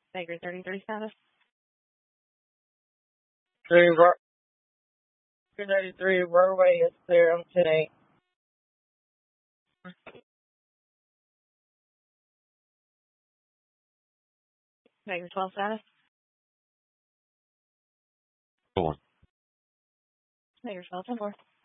Tiger 3030 status. 293 roadway is clear on 10-8. Tiger 12 status. Go on. Tiger 12 10-4.